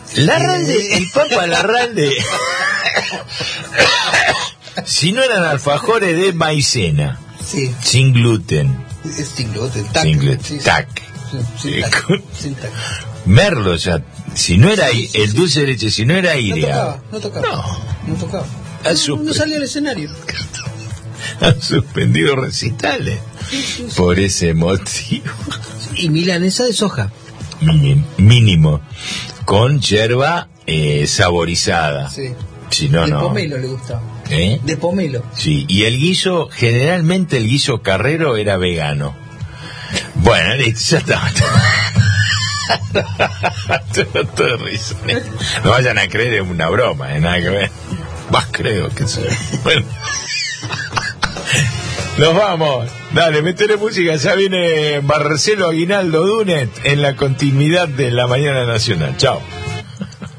Larralde, el Papa Larralde. Si no eran alfajores de maicena, Sí. sin gluten. Es sin gluten, tac. Sin gluten, Sí, sí. tac. Sin tac. Sin tac. Merlo, o sea, si no era el dulce de leche, si no era aireado. No tocaba. No salía al escenario. Han suspendido recitales por ese motivo. Y milanesa de soja. Mínimo, con yerba saborizada. Sí. Si no, de no. pomelo le gustaba. De pomelo. Sí, y el guiso, generalmente el guiso carrero era vegano. Bueno, listo, ya está. Todo de risa. No vayan a creer, es una broma, nada que ver. Más creo que sí. Bueno. Nos vamos. Dale, metele música. Ya viene Marcelo Aguinaldo Dunet en la continuidad de La Mañana Nacional. Chao.